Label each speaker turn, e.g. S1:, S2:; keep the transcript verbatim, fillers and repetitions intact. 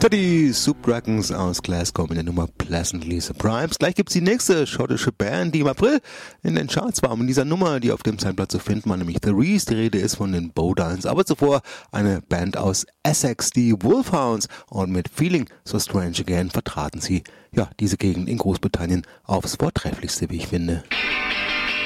S1: Die Subdragons aus Glasgow mit der Nummer Pleasantly Surprised. Gleich gibt's die nächste schottische Band, die im April in den Charts war. Und dieser Nummer, die auf dem Zeitblatt zu finden war, nämlich The Reese. Die Rede ist von den Bodines. Aber zuvor eine Band aus Essex, die Wolfhounds. Und mit Feeling So Strange Again vertraten sie ja diese Gegend in Großbritannien aufs Vortrefflichste, wie ich finde.